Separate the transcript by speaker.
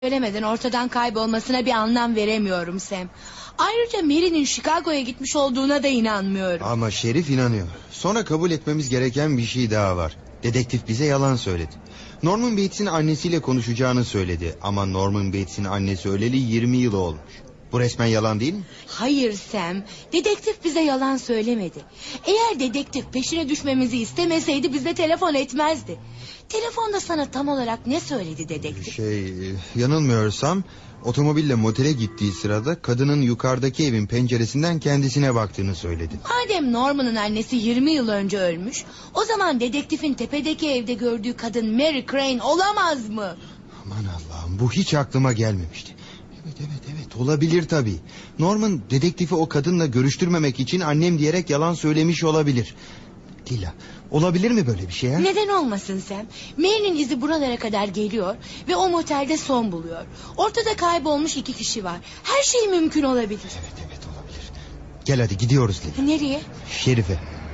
Speaker 1: söylemeden ortadan kaybolmasına bir anlam veremiyorum Sam. Ayrıca Mary'nin Chicago'ya gitmiş olduğuna da inanmıyorum.
Speaker 2: Ama Şerif inanıyor. Sonra kabul etmemiz gereken bir şey daha var. Dedektif bize yalan söyledi. Norman Bates'in annesiyle konuşacağını söyledi. Ama Norman Bates'in annesi öleli 20 yıl olmuş. Bu resmen yalan değil mi?
Speaker 1: Hayır Sam, dedektif bize yalan söylemedi. Eğer dedektif peşine düşmemizi istemeseydi bize telefon etmezdi. Telefonda sana tam olarak ne söyledi dedektif?
Speaker 2: Yanılmıyorsam otomobille motele gittiği sırada kadının yukarıdaki evin penceresinden kendisine baktığını söyledi.
Speaker 1: Madem Norman'ın annesi 20 yıl önce ölmüş, o zaman dedektifin tepedeki evde gördüğü kadın Mary Crane olamaz mı?
Speaker 2: Aman Allah'ım, bu hiç aklıma gelmemişti. Evet olabilir tabii. Norman dedektifi o kadınla görüştürmemek için annem diyerek yalan söylemiş olabilir. Dila, olabilir mi böyle bir şey ha?
Speaker 1: Neden olmasın Sam? Mary'nin izi buralara kadar geliyor ve o motelde son buluyor. Ortada kaybolmuş 2 kişi var. Her şey mümkün olabilir.
Speaker 2: Evet olabilir. Gel hadi gidiyoruz Dila.
Speaker 1: Nereye?
Speaker 2: Şerife.